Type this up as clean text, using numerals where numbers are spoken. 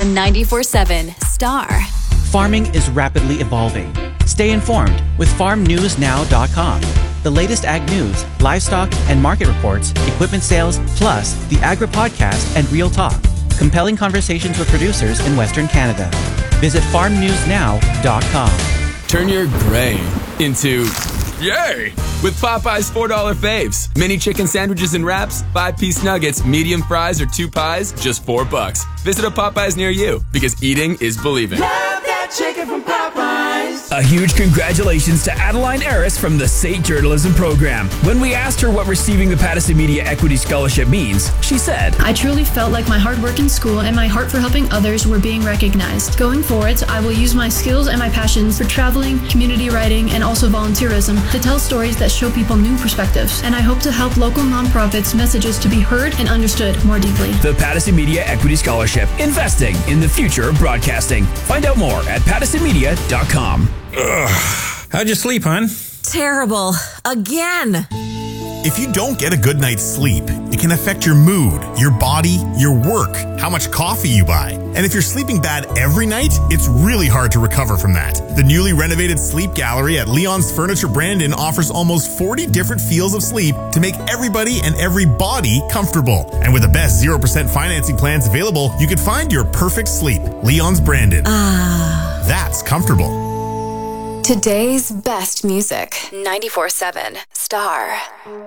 on 94.7 Star. Farming is rapidly evolving. Stay informed with farmnewsnow.com. The latest ag news, livestock and market reports, equipment sales, plus the Agri Podcast and Real Talk. Compelling conversations with producers in Western Canada. Visit farmnewsnow.com. Turn your gray into yay with Popeye's $4 faves. Mini chicken sandwiches and wraps, 5-piece nuggets, medium fries, or 2 pies, just $4. Visit a Popeyes near you because eating is believing. Love that chicken from Popeyes. A huge congratulations to Adeline Aris from the SAIT Journalism Program. When we asked her what receiving the Pattison Media Equity Scholarship means, she said, I truly felt like my hard work in school and my heart for helping others were being recognized. Going forward, I will use my skills and my passions for traveling, community writing, and also volunteerism to tell stories that show people new perspectives. And I hope to help local nonprofits' messages to be heard and understood more deeply. The Pattison Media Equity Scholarship, investing in the future of broadcasting. Find out more at pattisonmedia.com. Ugh. How'd you sleep, hon? Terrible. Again. If you don't get a good night's sleep, it can affect your mood, your body, your work, how much coffee you buy. And if you're sleeping bad every night, it's really hard to recover from that. The newly renovated Sleep Gallery at Leon's Furniture Brandon offers almost 40 different feels of sleep to make everybody and every body comfortable. And with the best 0% financing plans available, you could find your perfect sleep. Leon's Brandon. That's comfortable. Today's best music. 94.7 Star.